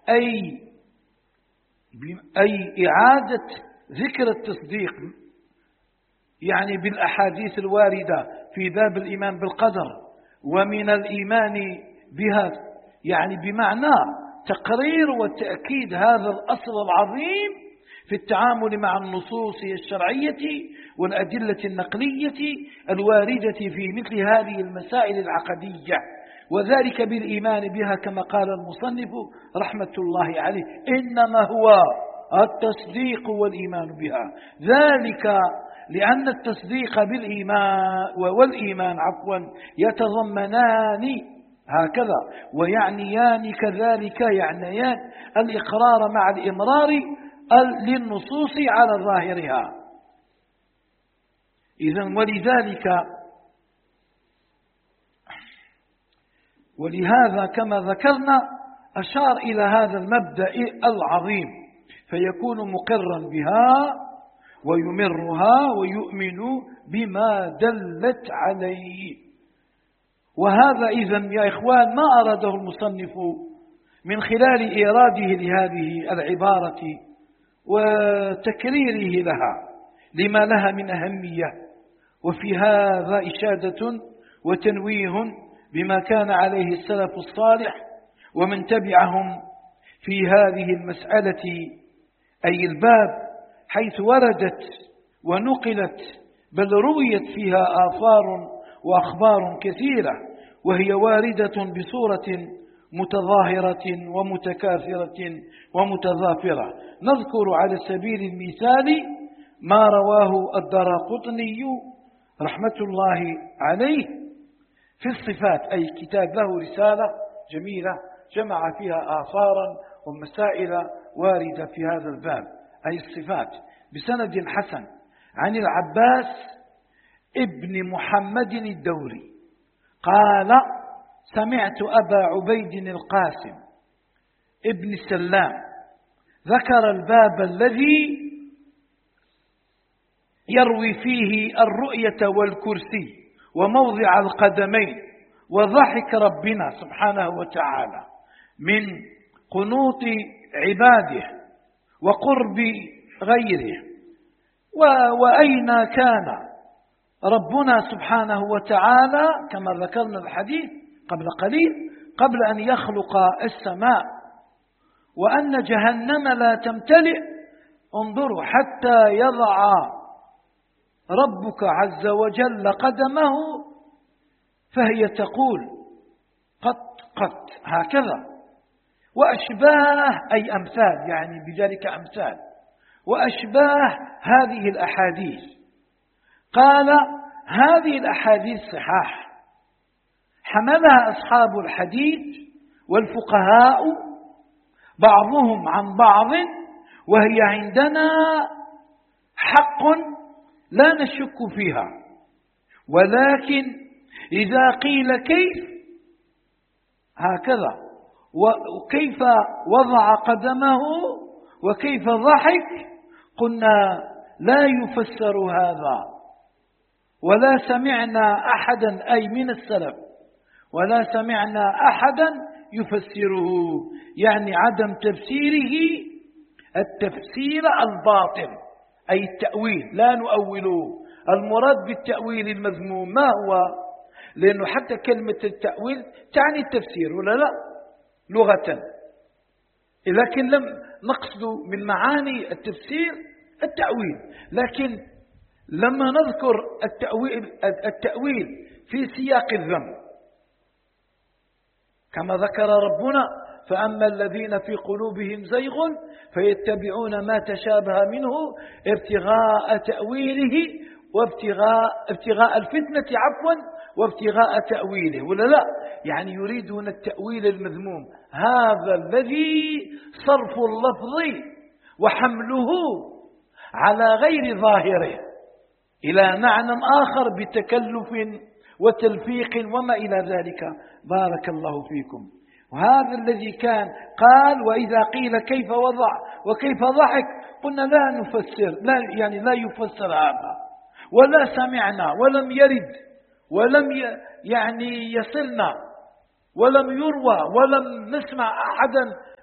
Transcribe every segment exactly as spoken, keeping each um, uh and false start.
أي أي إعادة ذكر التصديق يعني بالأحاديث الواردة في باب الإيمان بالقدر ومن الإيمان بها، يعني بمعنى تقرير وتأكيد هذا الأصل العظيم في التعامل مع النصوص الشرعية والأدلة النقلية الواردة في مثل هذه المسائل العقدية، وذلك بالإيمان بها كما قال المصنف رحمة الله عليه: إنما هو التصديق والإيمان بها. ذلك لأن التصديق بالإيمان والإيمان عفوا يتضمنان هكذا ويعنيان كذلك، يعنيان الإقرار مع الإمرار للنصوص على ظاهرها. إذن ولذلك ولهذا كما ذكرنا أشار إلى هذا المبدأ العظيم، فيكون مقرا بها ويمرها ويؤمن بما دلت عليه. وهذا إذن يا إخوان ما أراده المصنف من خلال إيراده لهذه العبارة وتكريره لها لما لها من أهمية، وفي هذا إشادة وتنويه بما كان عليه السلف الصالح ومن تبعهم في هذه المسألة أي الباب، حيث وردت ونقلت بل رويت فيها آثار وأخبار كثيرة، وهي واردة بصورة متظاهرة ومتكاثرة ومتضافرة. نذكر على سبيل المثال ما رواه الدراقطني رحمة الله عليه في الصفات، أي كتاب له رسالة جميلة جمع فيها آثارا ومسائل واردة في هذا الباب، أي الصفات، بسند حسن عن العباس ابن محمد الدوري قال: سمعت أبا عبيد القاسم ابن السلام ذكر الباب الذي يروي فيه الرؤية والكرسي وموضع القدمين وضحك ربنا سبحانه وتعالى من قنوط عباده وقرب غيره، وأين كان ربنا سبحانه وتعالى كما ذكرنا الحديث قبل قليل قبل أن يخلق السماء، وأن جهنم لا تمتلئ. انظروا حتى يضع ربك عز وجل قدمه فهي تقول قط قط هكذا، وأشباه أي أمثال، يعني بذلك أمثال وأشباه هذه الأحاديث. قال: هذه الأحاديث صحاح حملها أصحاب الحديث والفقهاء بعضهم عن بعض، وهي عندنا حق لا نشك فيها، ولكن إذا قيل كيف هكذا وكيف وضع قدمه وكيف ضحك قلنا لا يفسر هذا، ولا سمعنا أحدا أي من السلف ولا سمعنا أحدا يفسره، يعني عدم تفسيره التفسير الباطل أي التأويل، لا نؤوله. المراد بالتأويل المذموم ما هو؟ لأنه حتى كلمة التأويل تعني التفسير ولا لا لغة، لكن لم نقصد من معاني التفسير التأويل، لكن لما نذكر التأويل, التأويل في سياق الذم كما ذكر ربنا: فأما الذين في قلوبهم زيغ فيتبعون ما تشابه منه ابتغاء تأويله وابتغاء ابتغاء الفتنة عفوا وابتغاء تأويله، ولا لا؟ يعني يريدون التأويل المذموم، هذا الذي صرف اللفظ وحمله على غير ظاهره إلى معنى آخر بتكلف وتلفيق وما إلى ذلك. بارك الله فيكم. وهذا الذي كان قال: وإذا قيل كيف وضع وكيف ضحك قلنا لا نفسر، لا يعني لا يفسر هذا، ولا سمعنا ولم يرد ولم يعني يصلنا ولم يروى ولم نسمع أحدا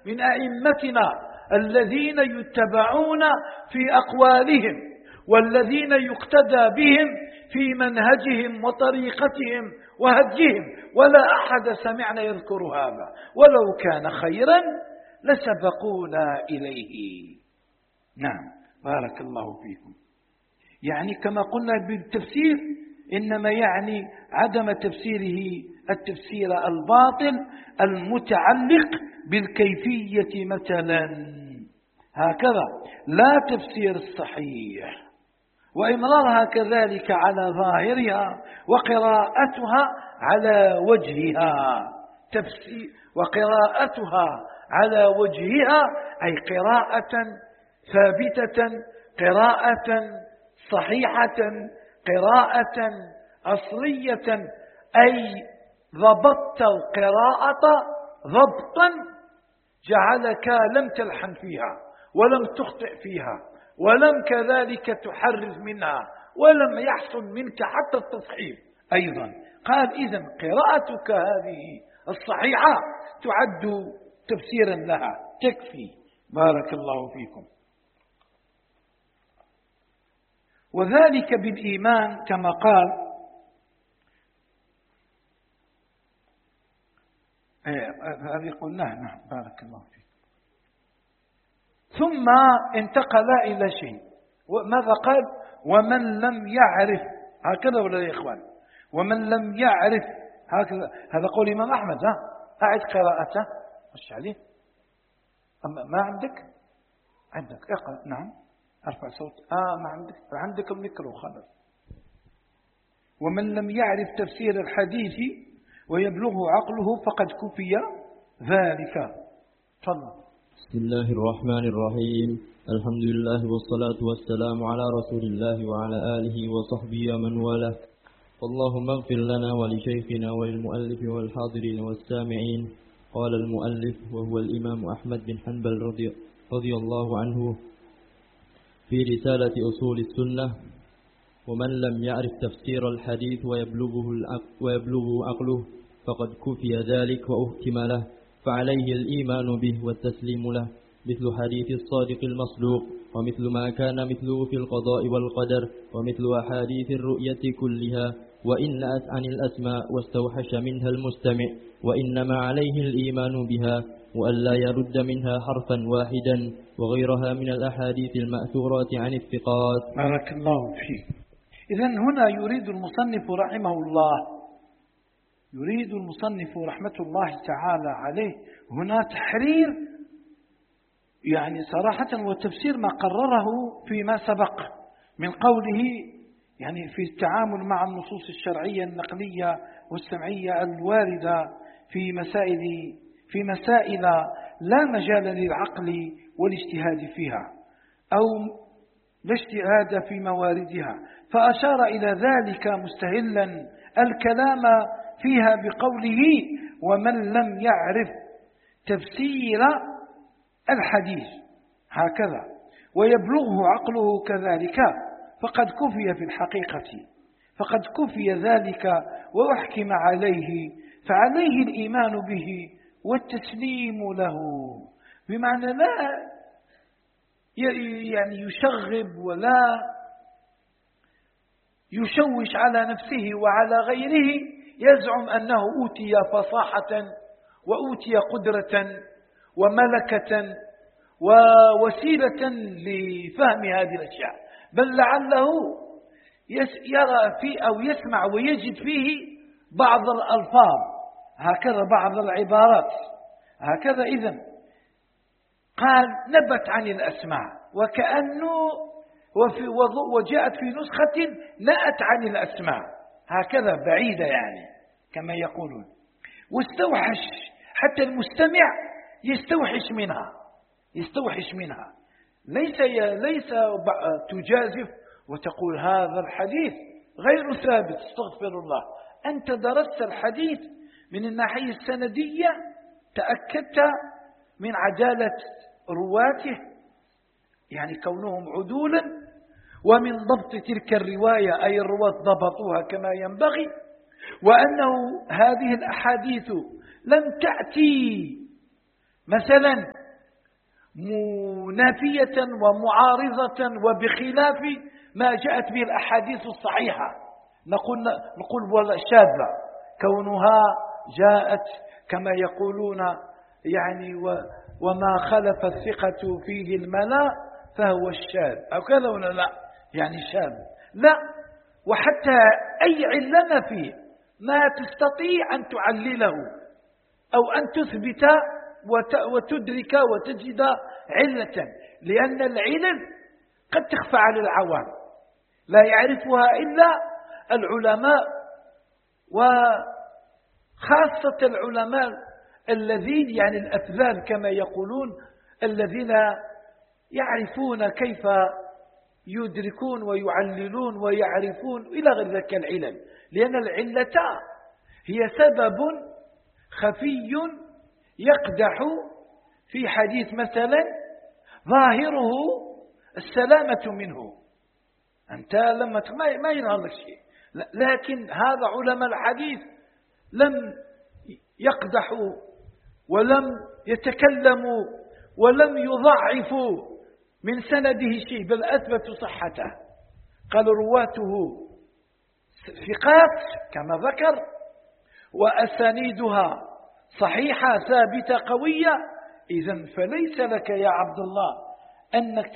من أئمتنا الذين يتبعون في أقوالهم والذين يقتدى بهم في منهجهم وطريقتهم وهديهم، ولا أحد سمعنا يذكر هذا، ولو كان خيرا لسبقونا إليه. نعم، بارك الله فيكم. يعني كما قلنا بالتفسير إنما يعني عدم تفسيره التفسير الباطل المتعلق بالكيفية مثلا، هكذا لا تفسير الصحيح، وإمرارها كذلك على ظاهرها وقراءتها على وجهها. تفسير وقراءتها على وجهها أي قراءة ثابتة، قراءة صحيحة، قراءة أصلية، أي ضبطت القراءة ضبطا جعلك لم تلحن فيها ولم تخطئ فيها ولم كذلك تحرز منها ولم يحصل منك حتى التصحيف أيضا. قال إذن قراءتك هذه الصحيحة تعد تفسيرا لها، تكفي. بارك الله فيكم. وذلك بالإيمان كما قال هذه قلناها. نعم، بارك الله فيكم. ثم انتقل إلى شيء، ماذا قال؟ ومن لم يعرف، هكذا ولا يا إخوان؟ ومن لم يعرف، هكذا هذا قول الإمام أحمد. ها، أعد قراءته. مش عليه؟ ما عندك؟ عندك اقرأ. نعم، أرفع صوت. آه ما عندك، عندك الميكرو خلاص. ومن لم يعرف تفسير الحديث ويبلغه عقله فقد كفي ذلك. تفضل. بسم الله الرحمن الرحيم. الحمد لله والصلاة والسلام على رسول الله وعلى آله وصحبه ومن والاه. اللهم اغفر لنا ولشيخنا وللمؤلف والحاضرين والسامعين. قال المؤلف وهو الإمام أحمد بن حنبل رضي, رضي الله عنه في رسالة أصول السنة: ومن لم يعرف تفسير الحديث ويبلغه, ويبلغه عقله فقد كفي ذلك وأهتم له، فعليه الإيمان به والتسليم له، مثل حديث الصادق المصدوق، ومثل ما كان مثله في القضاء والقدر، ومثل أحاديث الرؤية كلها، وإن عن الأسماء واستوحش منها المستمع، وإنما عليه الإيمان بها وألا يرد منها حرفا واحدا، وغيرها من الأحاديث المأثورات عن الثقات. بارك الله فيك. إذن هنا يريد المصنف رحمه الله يريد المصنف رحمة الله تعالى عليه هنا تحرير، يعني صراحة وتفسير ما قرره فيما سبق من قوله، يعني في التعامل مع النصوص الشرعية النقلية والسمعية الواردة في مسائل في مسائل لا مجال للعقل والاجتهاد فيها أو لا اجتهاد في مواردها، فأشار إلى ذلك مستهلا الكلام فيها بقوله: ومن لم يعرف تفسير الحديث هكذا ويبلغه عقله كذلك فقد كفي في الحقيقة، فقد كفي ذلك وأحكم عليه، فعليه الإيمان به والتسليم له، بمعنى لا يعني يشغب ولا يشوش على نفسه وعلى غيره، يزعم أنه أوتي فصاحة وأوتي قدرة وملكة ووسيلة لفهم هذه الأشياء، بل لعله يرى فيه أو يسمع ويجد فيه بعض الألفاظ هكذا، بعض العبارات هكذا. إذن قال نبت عن الأسماء، وكأنه وفي وجاءت في نسخة نأت عن الأسماء هكذا بعيدة، يعني كما يقولون، واستوحش حتى المستمع يستوحش منها يستوحش منها ليس ليس تجازف وتقول هذا الحديث غير ثابت، استغفر الله. أنت درست الحديث من الناحية السندية، تأكدت من عدالة رواته، يعني كونهم عدولا، ومن ضبط تلك الرواية أي الرواة ضبطوها كما ينبغي، وأنه هذه الأحاديث لم تأتي مثلا منافية ومعارضة وبخلاف ما جاءت به الأحاديث الصحيحة، نقول نقول ولا شاذة كونها جاءت كما يقولون يعني وما خلف الثقة فيه الملا فهو الشاذ أو كذا ولا لا، يعني شاذ لا. وحتى أي علة ما فيه ما تستطيع أن تعلله أو أن تثبت وتدرك وتجد علة، لأن العلل قد تخفى على العوام لا يعرفها إلا العلماء، وخاصة العلماء الذين يعني الأفذاذ كما يقولون، الذين يعرفون كيف يدركون ويعللون ويعرفون إلى غير ذلك العلل، لأن العلة هي سبب خفي يقدح في حديث مثلا ظاهره السلامة منه، أنت لما ما ينهى لك شيء، لكن هذا علماء الحديث لم يقدحوا ولم يتكلموا ولم يضعفوا من سنده شيء، بل أثبتوا صحته، قالوا رواته ثقات كما ذكر وأسانيدها صحيحة ثابتة قوية. إذن فليس لك يا عبد الله أنك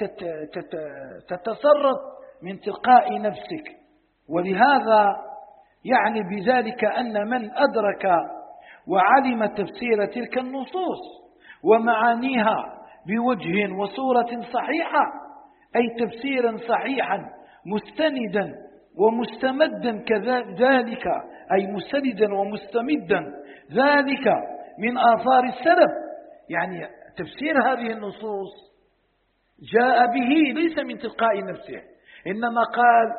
تتصرف من تلقاء نفسك. ولهذا يعني بذلك أن من أدرك وعلم تفسير تلك النصوص ومعانيها بوجه وصورة صحيحة، أي تفسيرا صحيحا مستندا ومستمدا كذلك، أي مستندا ومستمدا ذلك من آثار السلف، يعني تفسير هذه النصوص جاء به ليس من تلقاء نفسه، إنما قال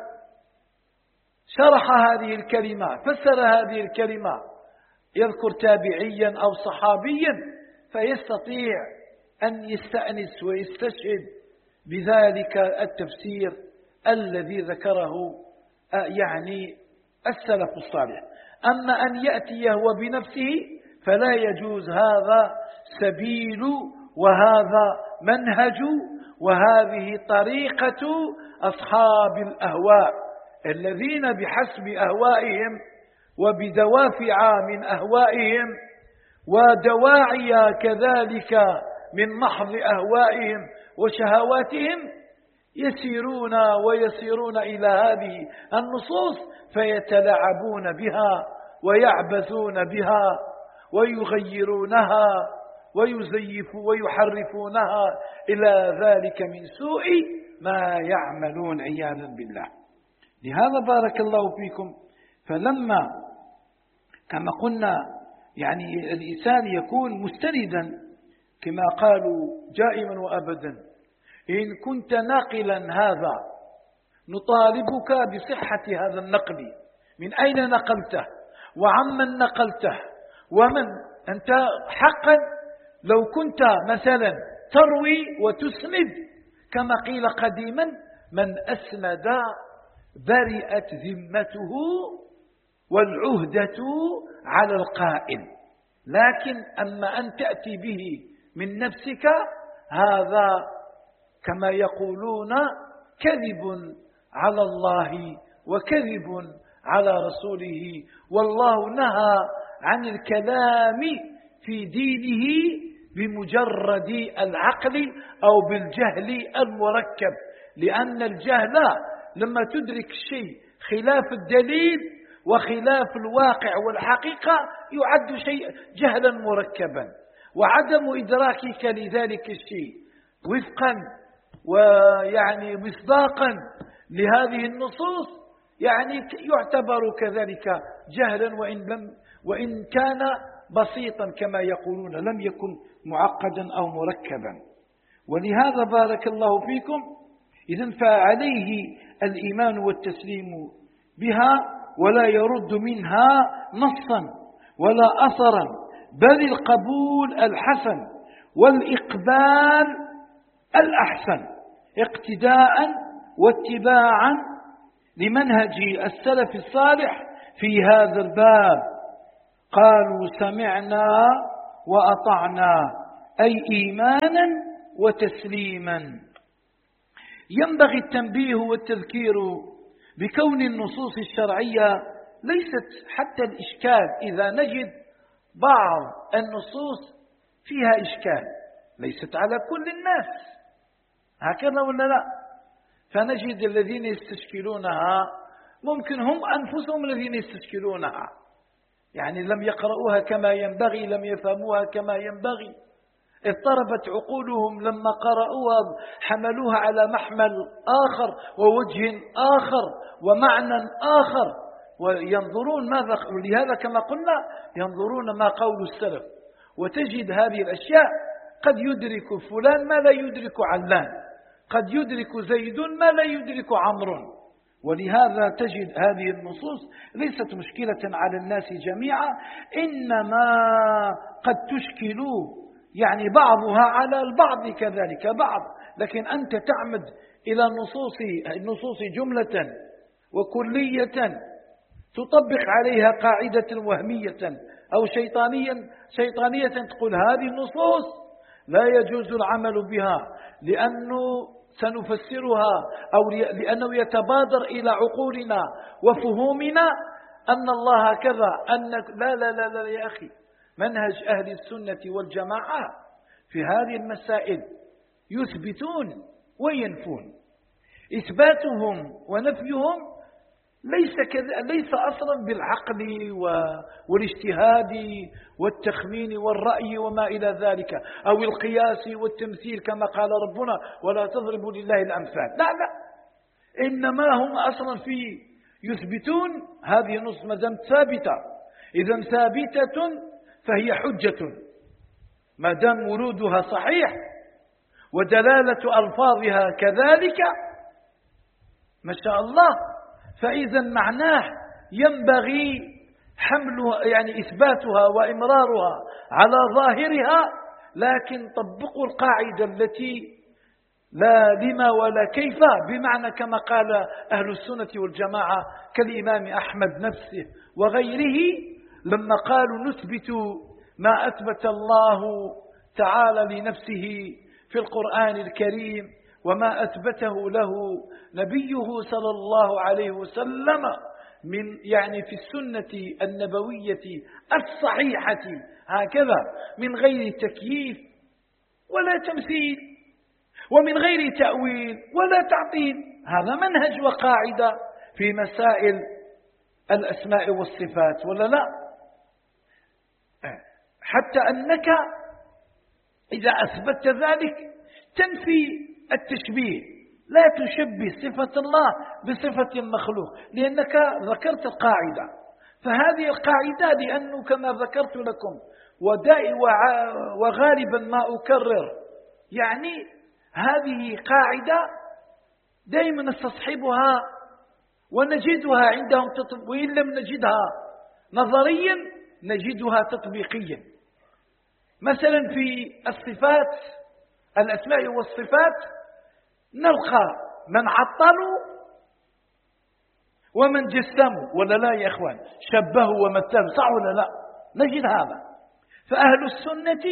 شرح هذه الكلمة فسر هذه الكلمة، يذكر تابعيا أو صحابيا فيستطيع أن يستأنس ويستشهد بذلك التفسير الذي ذكره يعني السلف الصالح. أما أن يأتي هو بنفسه فلا يجوز، هذا سبيل وهذا منهج وهذه طريقة أصحاب الأهواء الذين بحسب أهوائهم وبدوافع من أهوائهم ودواعي كذلك من محض أهوائهم وشهواتهم يسيرون ويسيرون إلى هذه النصوص فيتلاعبون بها ويعبثون بها ويغيرونها ويزيفون ويحرفونها إلى ذلك من سوء ما يعملون عياذا بالله. لهذا بارك الله فيكم، فلما كما قلنا يعني الإنسان يكون مستندا كما قالوا دائما وأبدا، إن كنت ناقلا هذا نطالبك بصحة هذا النقل، من أين نقلته وعمن نقلته ومن أنت. حقا لو كنت مثلا تروي وتسند كما قيل قديما من أسند برئت ذمته والعهدة على القائل، لكن أما أن تأتي به من نفسك هذا كما يقولون كذب على الله وكذب على رسوله، والله نهى عن الكلام في دينه بمجرد العقل أو بالجهل المركب، لأن الجهل لما تدرك الشيء خلاف الدليل وخلاف الواقع والحقيقة يعد شيء جهلا مركبا، وعدم إدراكك لذلك الشيء وفقا ويعني مصداقا لهذه النصوص يعني يعتبر كذلك جهلا، وإن لم وإن كان بسيطا كما يقولون لم يكن معقدا أو مركبا. ولهذا بارك الله فيكم إذن فعليه الإيمان والتسليم بها ولا يرد منها نصا ولا أثرا، بل القبول الحسن والإقبال الأحسن اقتداء واتباعا لمنهج السلف الصالح في هذا الباب. قالوا سمعنا وأطعنا أي إيمانا وتسليما. ينبغي التنبيه والتذكير بكون النصوص الشرعية ليست حتى الإشكال، إذا نجد بعض النصوص فيها إشكال ليست على كل الناس، هكذا ولا لا؟ فنجد الذين يستشكلونها ممكن هم أنفسهم الذين يستشكلونها، يعني لم يقرؤوها كما ينبغي، لم يفهموها كما ينبغي، اضطربت عقولهم لما قرأوها، حملوها على محمل آخر ووجه آخر ومعنى آخر، وينظرون ماذا، لهذا كما قلنا ينظرون ما قول السلف، وتجد هذه الأشياء قد يدرك فلان ما لا يدرك علان، قد يدرك زيد ما لا يدرك عمرو. ولهذا تجد هذه النصوص ليست مشكلة على الناس جميعا، إنما قد تشكل يعني بعضها على البعض كذلك بعض، لكن أنت تعمد إلى النصوص النصوص جملة وكلية تطبق عليها قاعدة وهمية أو شيطانية شيطانية تقول هذه النصوص لا يجوز العمل بها لأنه سنفسرها، أو لأنه يتبادر إلى عقولنا وفهومنا أن الله كذا، أن لا لا لا لا يا أخي، منهج أهل السنة والجماعة في هذه المسائل يثبتون وينفون، إثباتهم ونفيهم ليس كذا، ليس أصلا بالعقل والاجتهاد والتخمين والرأي وما إلى ذلك، أو القياس والتمثيل كما قال ربنا ولا تضربوا لله الأمثال، لا لا، إنما هم أصلا في يثبتون هذه النصوص ما دامت ثابتة، إذا ثابتة فهي حجة ما دام ورودها صحيح ودلالة ألفاظها كذلك ما شاء الله، فإذا معناه ينبغي حملها يعني إثباتها وإمرارها على ظاهرها، لكن طبقوا القاعدة التي لا لما ولا كيف، بمعنى كما قال أهل السنة والجماعة كالإمام أحمد نفسه وغيره لما قالوا نثبت ما أثبت الله تعالى لنفسه في القرآن الكريم وما أثبته له نبيه صلى الله عليه وسلم من يعني في السنة النبوية الصحيحة هكذا، من غير تكييف ولا تمثيل ومن غير تأويل ولا تعطيل. هذا منهج وقاعدة في مسائل الأسماء والصفات ولا لا؟ حتى أنك إذا أثبت ذلك تنفي التشبيه، لا تشبه صفة الله بصفة المخلوق، لأنك ذكرت القاعدة. فهذه القاعدة لأنه كما ذكرت لكم وغالبا ما أكرر، يعني هذه قاعدة دائما نستصحبها ونجدها عندهم، وإن لم نجدها نظريا نجدها تطبيقيا. مثلا في الصفات الأسماء والصفات نلقى من عطلوا ومن جسموا ولا لا يا إخوان، شبهوا ومثلوا، صح ولا لا؟ نجد هذا. فأهل السنة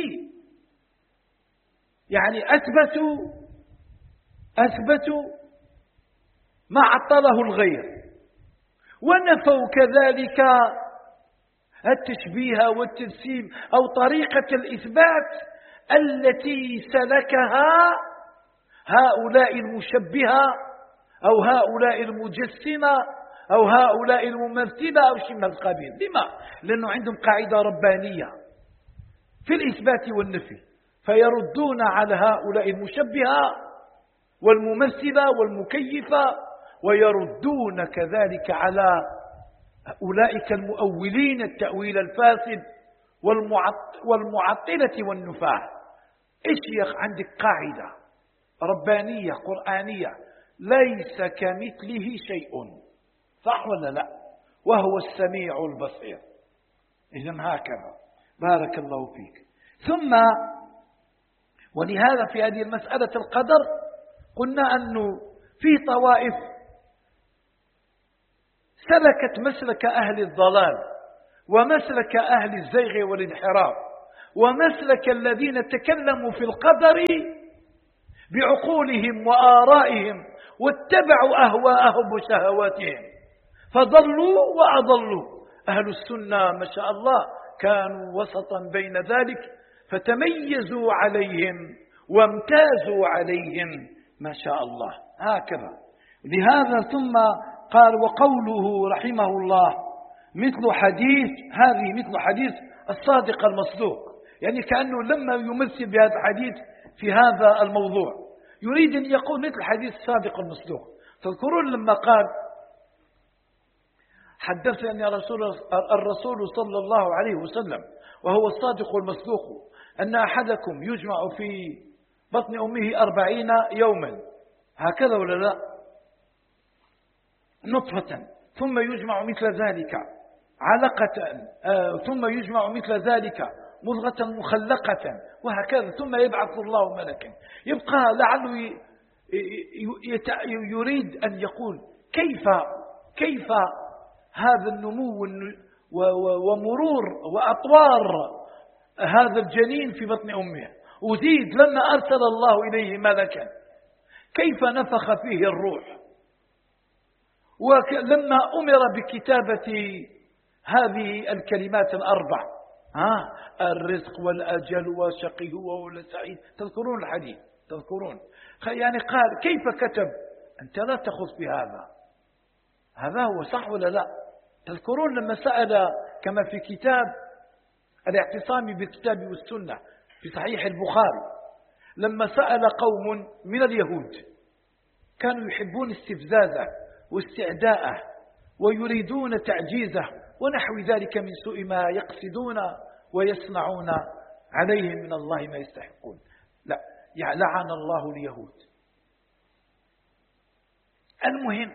يعني أثبتوا أثبتوا ما عطله الغير، ونفوا كذلك التشبيه والتجسيم أو طريقة الإثبات التي سلكها هؤلاء المشبهة أو هؤلاء المجسمة أو هؤلاء الممثلة أو شيء من القبيل. لما؟ لأنه عندهم قاعدة ربانية في الإثبات والنفي، فيردون على هؤلاء المشبهة والممثلة والمكيفة، ويردون كذلك على أولئك المؤولين التأويل الفاسد والمعطلة والنفاة. إيش عندك قاعدة ربانية قرآنية ليس كمثله شيء، صح ولا لا؟ وهو السميع البصير. إذن هكذا، بارك الله فيك. ثم ولهذا في هذه المسألة القدر قلنا أنه في طوائف سلكت مسلك أهل الضلال ومسلك أهل الزيغ والانحراف، ومسلك الذين تكلموا في القدر بعقولهم وآرائهم واتبعوا أهواءهم وشهواتهم فضلوا وأضلوا. أهل السنة ما شاء الله كانوا وسطا بين ذلك فتميزوا عليهم وامتازوا عليهم ما شاء الله. هكذا لهذا ثم قال وقوله رحمه الله مثل حديث هذه مثل حديث الصادق المصدوق، يعني كأنه لما يمثل بهذا الحديث في هذا الموضوع يريد أن يقول مثل حديث الصادق المصدوق. تذكرون لما قال حدثني رسول الرسول صلى الله عليه وسلم وهو الصادق المصدوق أن أحدكم يجمع في بطن أمه أربعين يوما، هكذا ولا لا؟ نطفة ثم يجمع مثل ذلك علقة آه ثم يجمع مثل ذلك مضغة مخلقة وهكذا ثم يبعث الله ملكا. يبقى لعله يريد أن يقول كيف كيف هذا النمو ومرور وأطوار هذا الجنين في بطن أمه، وزيد لما أرسل الله إليه ملكا كيف نفخ فيه الروح، ولما أمر بكتابة هذه الكلمات الأربع ها الرزق والأجل وشقي ولا سعيد، تذكرون الحديث تذكرون، يعني قال كيف كتب؟ أنت لا تخص بهذا، هذا هو صح ولا لا؟ تذكرون لما سأل كما في كتاب الاعتصام بالكتاب والسنة في صحيح البخاري لما سأل قوم من اليهود كانوا يحبون استفزازه واستعداءه ويريدون تعجيزه ونحو ذلك من سوء ما يقصدون ويصنعون عليهم من الله ما يستحقون. لا، لعن الله اليهود. المهم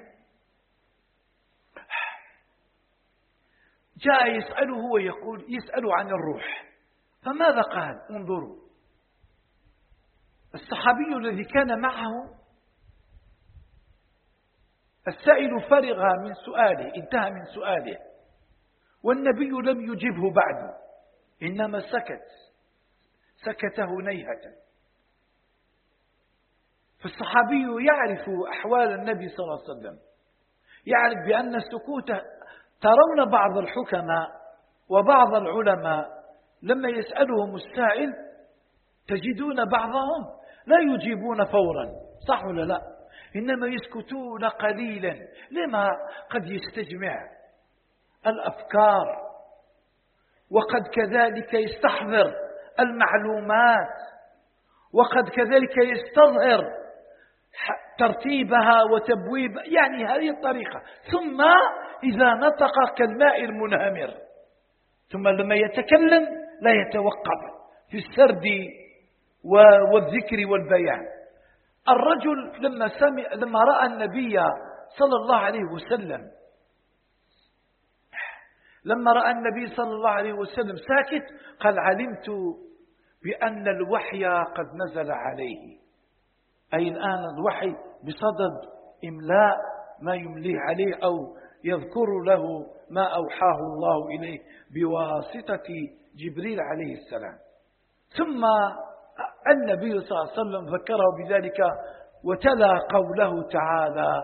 جاء يسأله ويقول يسأل عن الروح، فماذا قال؟ انظروا الصحابي الذي كان معه السائل فرغ من سؤاله انتهى من سؤاله والنبي لم يجبه بعد إنما سكت سكت هنيهة. فالصحابي يعرف أحوال النبي صلى الله عليه وسلم، يعرف بأن السكوت، ترون بعض الحكماء وبعض العلماء لما يسألهم السائل تجدون بعضهم لا يجيبون فورا، صح ولا لا؟ إنما يسكتون قليلا، لما قد يستجمع الأفكار وقد كذلك يستحضر المعلومات وقد كذلك يستظهر ترتيبها وتبويبها، يعني هذه الطريقة. ثم إذا نطق كالماء المنهمر، ثم لما يتكلم لا يتوقف في السرد والذكر والبيان. الرجل لما سمع لما رأى النبي صلى الله عليه وسلم لما رأى النبي صلى الله عليه وسلم ساكت قال علمت بأن الوحي قد نزل عليه، أي الآن الوحي بصدد إملاء ما يمليه عليه أو يذكر له ما أوحاه الله إليه بواسطة جبريل عليه السلام. ثم النبي صلى الله عليه وسلم ذكره بذلك وتلا قوله تعالى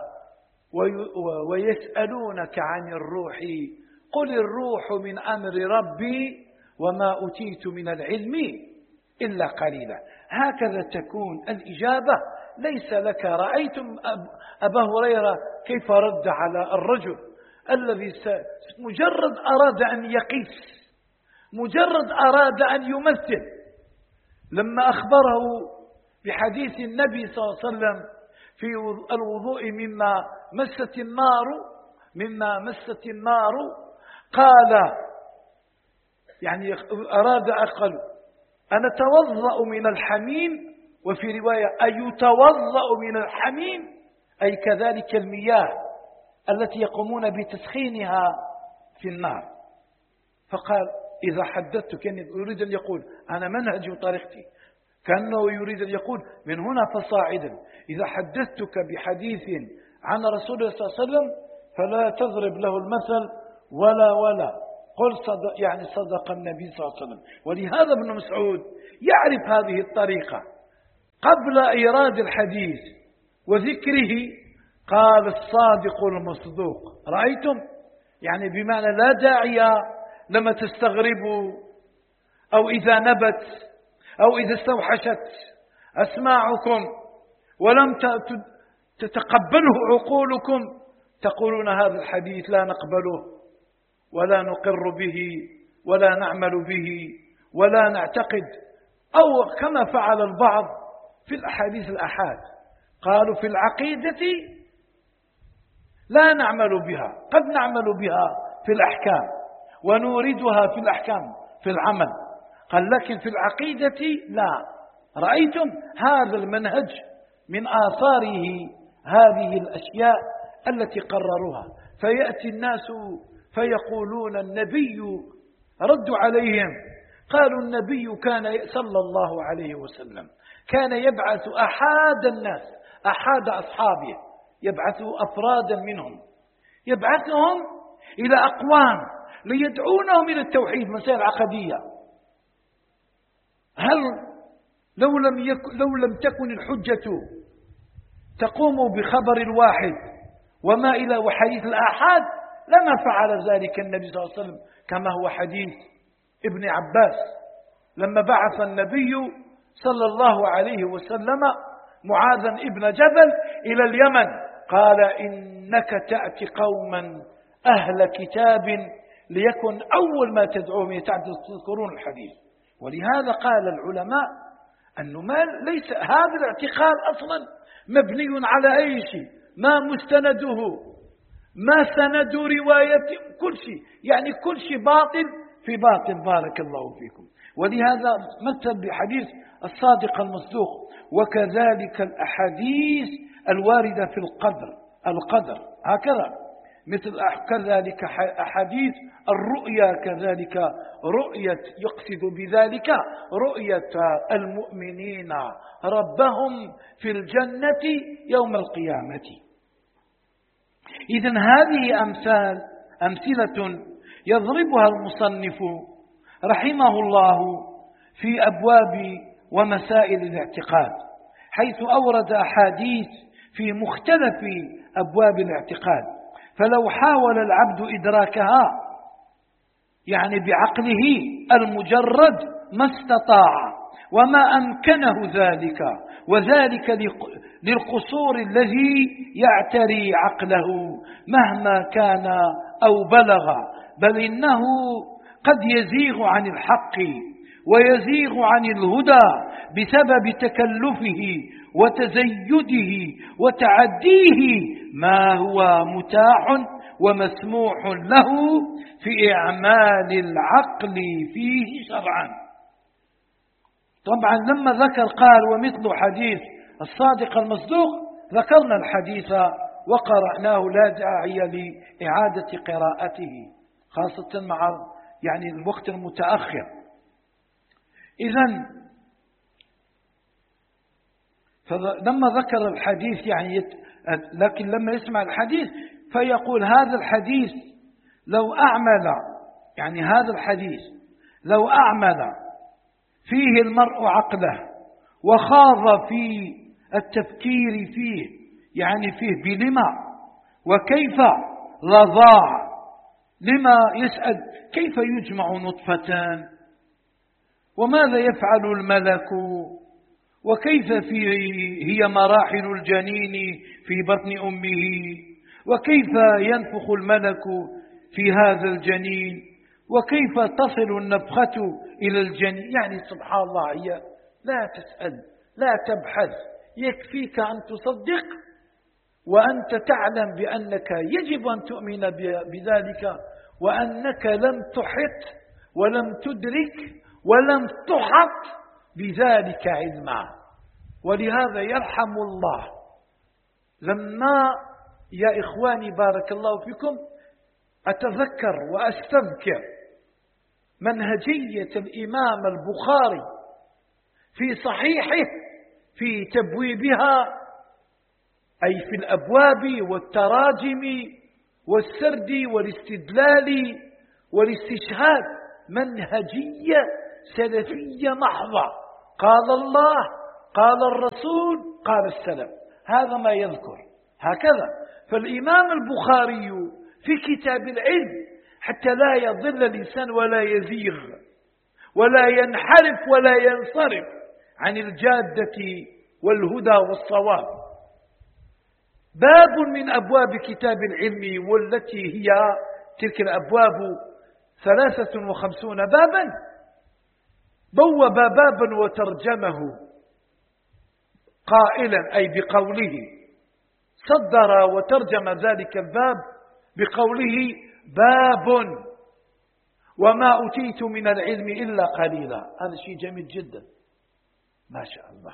ويسألونك عن الروح قل الروح من أمر ربي وما أتيت من العلم إلا قليلا. هكذا تكون الإجابة، ليس لك. رأيتم أبا هريرة كيف رد على الرجل الذي مجرد أراد أن يقيس، مجرد أراد أن يمثل، لما أخبره بحديث النبي صلى الله عليه وسلم في الوضوء مما مست النار مما مست النار قال، يعني أراد أقل أنا أتوضأ من الحميم، وفي رواية أيتوضأ من الحميم، أي كذلك المياه التي يقومون بتسخينها في النار. فقال إذا حدثتك، يعني يريد أن يقول أنا منهجي وطريقتي، كأنه يريد أن يقول من هنا فصاعدا إذا حدثتك بحديث عن رسول الله صلى الله عليه وسلم فلا تضرب له المثل ولا ولا قل صدق، يعني صدق النبي صلى الله عليه وسلم. ولهذا ابن مسعود يعرف هذه الطريقة. قبل إيراد الحديث وذكره قال الصادق المصدوق. رأيتم؟ يعني بمعنى لا داعي لما تستغربوا أو إذا نبت أو إذا استوحشت أسماعكم ولم تتقبله عقولكم تقولون هذا الحديث لا نقبله ولا نقر به ولا نعمل به ولا نعتقد. أو كما فعل البعض في الأحاديث الأحاد، قالوا في العقيدة لا نعمل بها، قد نعمل بها في الأحكام ونوردها في الأحكام في العمل، قال لكن في العقيدة لا. رأيتم هذا المنهج من آثاره هذه الأشياء التي قرروها. فيأتي الناس فيقولون النبي، ردوا عليهم قالوا النبي كان صلى الله عليه وسلم كان يبعث أحد الناس، أحد أصحابه، يبعث أفرادا منهم، يبعثهم إلى أقوام ليدعونهم إلى التوحيد، مسائل عقدية. هل لو لم, يكن لو لم تكن الحجة تقوم بخبر الواحد وما إلى وحديث الآحاد لما فعل ذلك النبي صلى الله عليه وسلم، كما هو حديث ابن عباس لما بعث النبي صلى الله عليه وسلم معاذا ابن جبل إلى اليمن، قال إنك تأتي قوما أهل كتاب ليكن أول ما تدعوهم تذكرون الحديث. ولهذا قال العلماء أنه ما ليس هذا الاعتقاد أصلا مبني على أي شيء، ما مستنده، ما سند رواية، كل شيء، يعني كل شيء باطل في باطل. بارك الله فيكم. ولهذا مثل بحديث الصادق المصدوق. وكذلك الأحاديث الواردة في القدر القدر هكذا، مثل كذلك أحاديث الرؤيا، كذلك رؤية يقصد بذلك رؤية المؤمنين ربهم في الجنة يوم القيامة. إذن هذه أمثال أمثلة يضربها المصنف رحمه الله في أبواب ومسائل الاعتقاد، حيث أورد أحاديث في مختلف أبواب الاعتقاد. فلو حاول العبد إدراكها يعني بعقله المجرد ما استطاع وما أمكنه ذلك، وذلك للقصور الذي يعتري عقله مهما كان أو بلغ، بل إنه قد يزيغ عن الحق ويزيغ عن الهدى بسبب تكلفه وتزيده وتعديه ما هو متاح ومسموح له في إعمال العقل فيه شرعا. طبعا لما ذكر قال ومثل حديث الصادق المصدوق، ذكرنا الحديث وقرأناه، لا داعي لإعادة قراءته خاصة مع يعني الوقت المتأخر. إذن فلما ذكر الحديث يعني يت... لكن لما يسمع الحديث فيقول هذا الحديث لو أعمل، يعني هذا الحديث لو أعمل فيه المرء عقله وخاض في التفكير فيه، يعني فيه بلما وكيف لضاع. لما يسأل كيف يجمع نطفتان، وماذا يفعل الملك، وكيف فيه هي مراحل الجنين في بطن أمه، وكيف ينفخ الملك في هذا الجنين، وكيف تصل النفخة إلى الجنين. يعني سبحان الله، هي لا تسأل لا تبحث، يكفيك أن تصدق وأنت تعلم بأنك يجب أن تؤمن بذلك، وأنك لم تحط ولم تدرك ولم تحط بذلك علما. ولهذا يرحم الله لما يا إخواني بارك الله فيكم أتذكر وأستذكر منهجية الإمام البخاري في صحيحه في تبويبها، أي في الأبواب والتراجم والسرد والاستدلال والاستشهاد منهجية سلفية محضة، قال الله قال الرسول قال السلف، هذا ما يذكر هكذا. فالإمام البخاري في كتاب العلم حتى لا يضل الإنسان ولا يزيغ ولا ينحرف ولا ينصرف عن الجادة والهدى والصواب. باب من أبواب كتاب العلم، والتي هي تلك الأبواب ثلاثة وخمسون بابا، بوب بابا وترجمه قائلا أي بقوله، صدر وترجم ذلك الباب بقوله باب وما أتيت من العلم إلا قليلا. هذا شيء جميل جدا ما شاء الله.